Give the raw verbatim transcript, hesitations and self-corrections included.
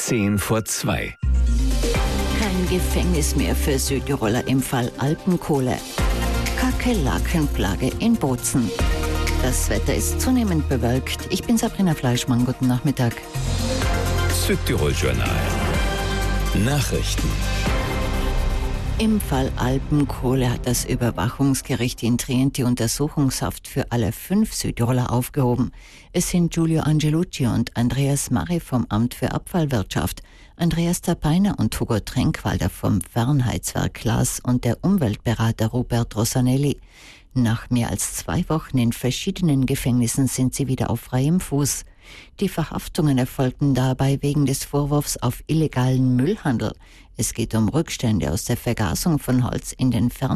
Zehn vor zwei. Kein Gefängnis mehr für Südtiroler im Fall Alpenkohle. Kakerlakenplage in Bozen. Das Wetter ist zunehmend bewölkt. Ich bin Sabrina Fleischmann. Guten Nachmittag. Südtirol-Journal. Nachrichten. Im Fall Alpenkohle hat das Überwachungsgericht in Trient die Untersuchungshaft für alle fünf Südtiroler aufgehoben. Es sind Giulio Angelucci und Andreas Marri vom Amt für Abfallwirtschaft, Andreas Tapeiner und Hugo Trenkwalder vom Fernheitswerk Glas und der Umweltberater Robert Rosanelli. Nach mehr als zwei Wochen in verschiedenen Gefängnissen sind sie wieder auf freiem Fuß. Die Verhaftungen erfolgten dabei wegen des Vorwurfs auf illegalen Müllhandel. Es geht um Rückstände aus der Vergasung von Holz in den Fern